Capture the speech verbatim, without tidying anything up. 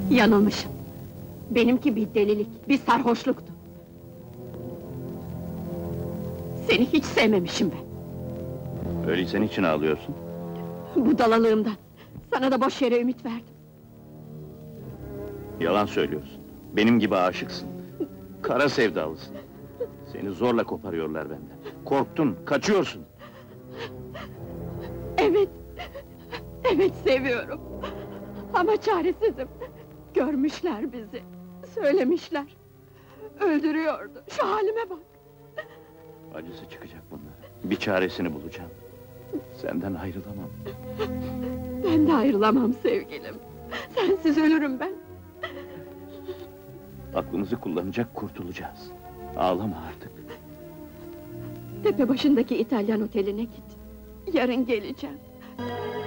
Yanılmışım. Benimki bir delilik, bir sarhoşluktu. Seni hiç sevmemişim ben. Öyleyse niçin ağlıyorsun? Budalalığımdan. Sana da boş yere ümit verdim. Yalan söylüyorsun. Benim gibi aşıksın. Kara sevdalısın. Seni zorla koparıyorlar benden. Korktun, kaçıyorsun. Evet, evet seviyorum. Ama çaresizim. Görmüşler bizi, söylemişler. Öldürüyordu, şu halime bak. Acısı çıkacak bunlar. Bir çaresini bulacağım. Senden ayrılamam. Ben de ayrılamam sevgilim. Sensiz ölürüm ben. Aklımızı kullanacak, kurtulacağız. Ağlama artık. Tepe başındaki İtalyan oteline git. Yarın geleceğim.